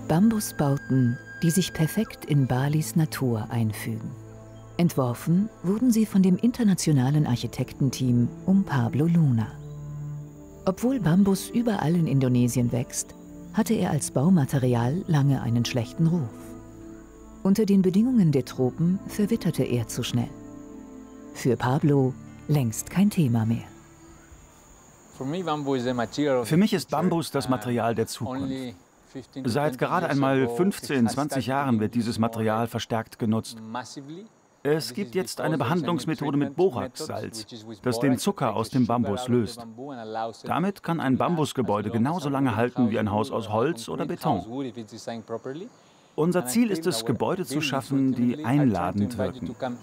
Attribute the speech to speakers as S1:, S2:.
S1: Bambusbauten, die sich perfekt in Balis Natur einfügen. Entworfen wurden sie von dem internationalen Architektenteam um Pablo Luna. Obwohl Bambus überall in Indonesien wächst, hatte er als Baumaterial lange einen schlechten Ruf. Unter den Bedingungen der Tropen verwitterte er zu schnell. Für Pablo längst kein Thema mehr.
S2: Für mich ist Bambus das Material der Zukunft. Seit gerade einmal 15, 20 Jahren wird dieses Material verstärkt genutzt. Es gibt jetzt eine Behandlungsmethode mit Boraxsalz, das den Zucker aus dem Bambus löst. Damit kann ein Bambusgebäude genauso lange halten wie ein Haus aus Holz oder Beton. Unser Ziel ist es, Gebäude zu schaffen, die einladend wirken.